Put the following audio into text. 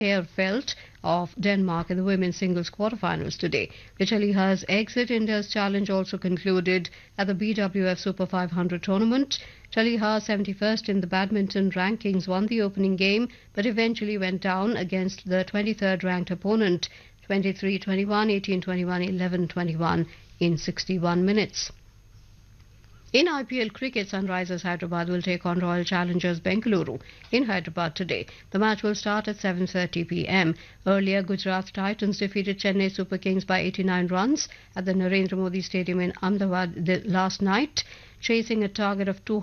Heerfelt of Denmark in the women's singles quarterfinals today. Vitaly Ha's exit India's challenge also concluded at the BWF Super 500 tournament. Vitaly Ha, 71st in the badminton rankings, won the opening game but eventually went down against the 23rd ranked opponent 23-21, 18-21, 11-21 in 61 minutes. In IPL cricket, Sunrisers Hyderabad will take on Royal Challengers Bengaluru in Hyderabad today. The match will start at 7:30 p.m. Earlier, Gujarat Titans defeated Chennai Super Kings by 89 runs at the Narendra Modi Stadium in Ahmedabad last night, chasing a target of 200.